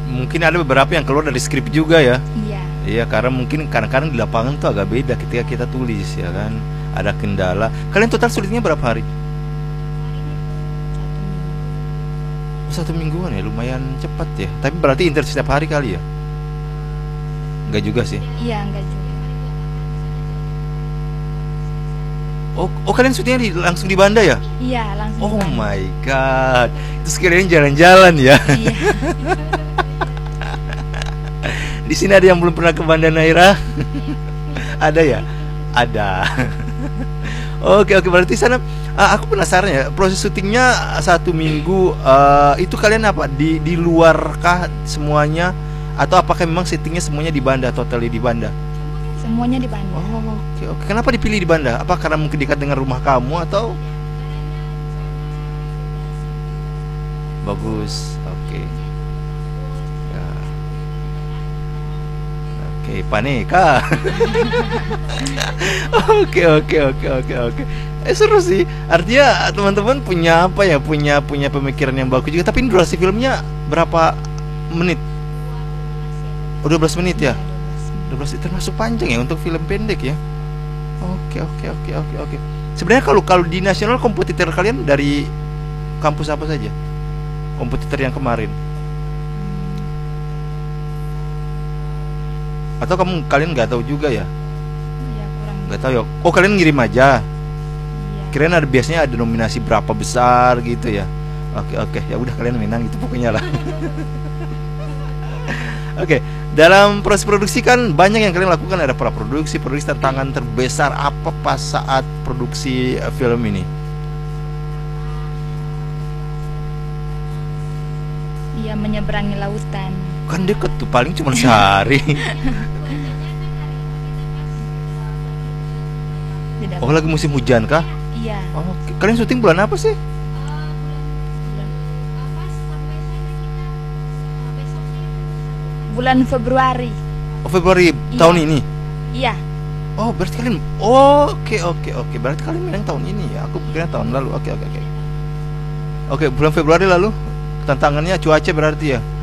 mungkin ada beberapa yang keluar dari skrip juga ya. Iya. Iya, karena mungkin kadang-kadang di lapangan tuh agak beda ketika kita tulis ya kan. Ada kendala. Kalian total syutingnya berapa hari? 1 mingguan ya, lumayan cepat ya. Tapi berarti intens setiap hari kali ya? Enggak juga sih. Iya, enggak juga. Oh kalian syutingnya langsung di Banda ya? Iya, langsung. Oh di Banda. my god. Terus kalian jalan-jalan ya? Iya. Di sini ada yang belum pernah ke Banda Neira? Ada ya? Ada. Oke, berarti sana aku penasaran ya, proses syutingnya 1 minggu itu kalian apa di luarkah semuanya, atau apakah memang syutingnya semuanya di Banda, totally di Banda? Semuanya di Banda. Oh, oke. Kenapa dipilih di Banda? Apa karena mungkin dekat dengan rumah kamu atau? Bagus. Oke. Ya. Oke, Paneka. Oke. Seru sih. Artinya teman-teman punya apa ya? Punya pemikiran yang bagus juga. Tapi ini durasi filmnya berapa menit? Oh, 12 menit ya? 12 termasuk panjang ya untuk film pendek ya. Oke. Sebenarnya kalau di nasional kompetitor kalian dari kampus apa saja? Kompetitor yang kemarin? Atau kalian nggak tahu juga ya? Iya, kurang. Nggak tahu ya. Oh, kalian ngirim aja. Iya. Kirain ada biasanya ada nominasi berapa besar gitu ya. Oke. Ya udah, kalian menang gitu pokoknya lah. Oke, dalam proses produksi kan banyak yang kalian lakukan, ada praproduksi, produksi. Tantangan terbesar apa pas saat produksi film ini? Iya, menyeberangi lautan. Kan deket tuh, paling cuma sehari. Tidak. Oh, lagi musim hujan kah? Iya. Oke. Kalian syuting bulan apa sih? Bulan Februari. Oh, Februari Iya. tahun ini. Iya. Oh, berarti kalian oke. Berarti kalian menang tahun ini ya. Aku pikirnya tahun lalu. Oke. Oke, bulan Februari lalu. Tantangannya cuaca berarti ya.